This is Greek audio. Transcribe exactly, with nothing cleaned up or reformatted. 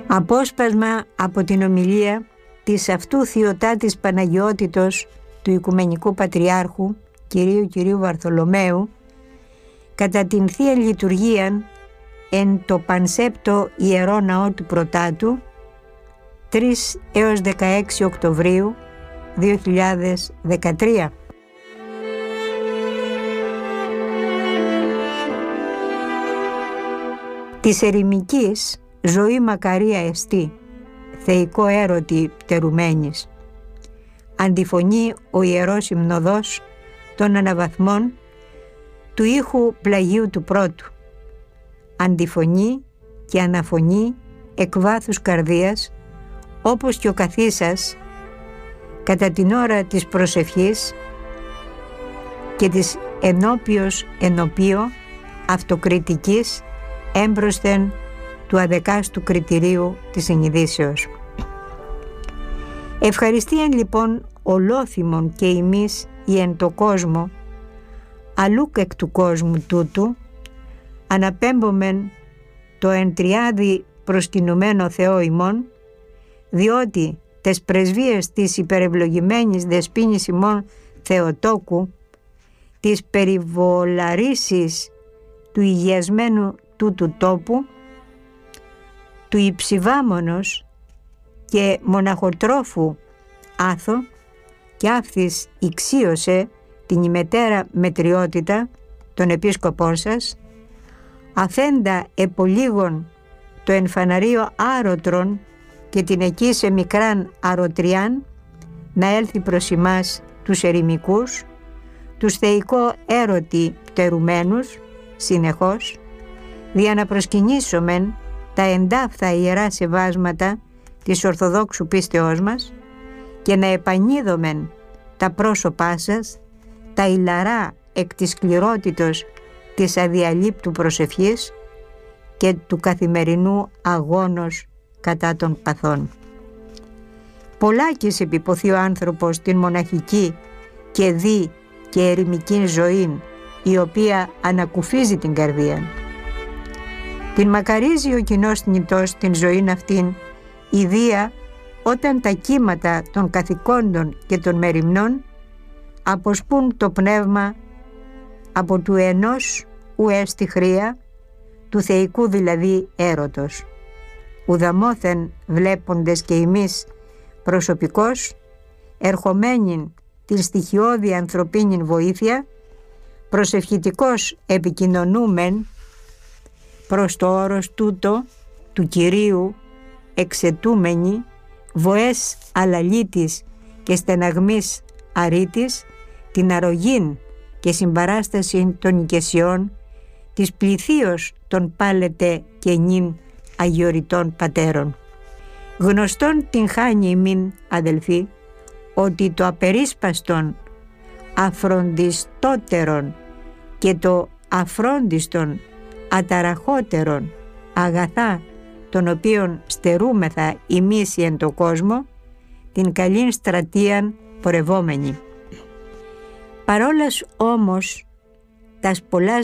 Απόσπασμα από την ομιλία της αυτού Θειοτάτης Παναγιώτητος του Οικουμενικού Πατριάρχου Κυρίου Κυρίου Βαρθολομαίου κατά την Θεία Λειτουργίαν εν το Πανσέπτο Ιερό Ναό του Πρωτάτου τρεις έως δεκαέξι Οκτωβρίου δύο χιλιάδες δεκατρία. Της ερημικής ζωή μακαρία εστί, θεϊκό έρωτη πτερουμένης. Αντιφωνεί ο Ιερός Υμνοδός των αναβαθμών του ήχου πλαγίου του πρώτου. Αντιφωνεί και αναφωνεί εκ βάθους καρδίας, όπως και ο καθίσας κατά την ώρα της προσευχής και της ενώπιος ενωπίο αυτοκριτικής έμπροσθεν του αδεκάστου κριτηρίου της συνειδήσεως. Ευχαριστίαν λοιπόν ολόθυμον και ημείς η εν το κόσμο, αλλούκ εκ του κόσμου τούτου, αναπέμπομεν το εν τριάδι προσκυνουμένο Θεό ημών, διότι τες πρεσβείες της υπερευλογημένης δεσποίνης ημών Θεοτόκου, της περιβολαρίσης του υγιασμένου τούτου τόπου, του υψηβάμονος και μοναχοτρόφου Άθο και αύθης ηξίωσε την ημετέρα μετριότητα των επίσκοπών σας, αφέντα επολίγων το εμφαναρίο άρωτρον και την εκεί σε μικράν αρωτριάν να έλθει προς ημάς τους ερημικούς, τους θεϊκό έρωτη πτερουμένους συνεχώς, δια να προσκυνήσομεν τα εντάφθα ιερά σεβάσματα της Ορθοδόξου πίστεώς μας και να επανείδομεν τα πρόσωπά σας, τα ηλαρά εκ της σκληρότητος της αδιαλείπτου προσευχής και του καθημερινού αγώνος κατά των παθών. Πολλάκις επιποθεί ο άνθρωπος την μοναχική και δι και ερημική ζωή, η οποία ανακουφίζει την καρδία. Την μακαρίζει ο κοινός θνητός την ζωήν αυτήν, ιδία όταν τα κύματα των καθηκόντων και των μεριμνών αποσπούν το πνεύμα από του ενός ουέστη χρία, του θεϊκού δηλαδή έρωτος. Ουδαμόθεν βλέποντες και εμείς προσωπικώς, ερχομένην την στοιχειώδη ανθρωπίνην βοήθεια, προσευχητικώς επικοινωνούμεν προς το όρος τούτο του Κυρίου εξαιτούμενοι βοές αλαλίτης και στεναγμής αρήτης την αρρωγήν και συμπαράσταση των οικεσιών της πληθείως των πάλετε και νυν αγιοριτών πατέρων. Γνωστόν την χάνει ημίν, αδελφοί, ότι το απερίσπαστον αφροντιστότερον και το αφρόντιστον αταραχότερον αγαθά των οποίων στερούμεθα ημείς εν το κόσμο, την καλήν στρατείαν πορευόμενη. Παρόλας όμως τας πολλάς